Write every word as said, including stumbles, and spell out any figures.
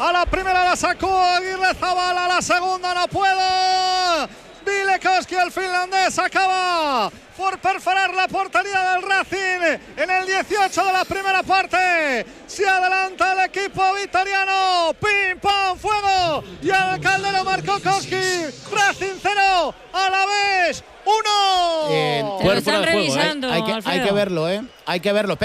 A la primera la sacó Aguirre Zabala, a la segunda no puedo. Vilekowski, el finlandés, acaba por perforar la portería del Racing en el dieciocho de la primera parte. Se adelanta el equipo vitoriano. Pim, pam, fuego. Y el Caldero marcó Koski. Racing cero, a la vez uno. Eh, Te lo están revisando, ¿eh? hay, que, hay que verlo, ¿eh? Hay que verlo.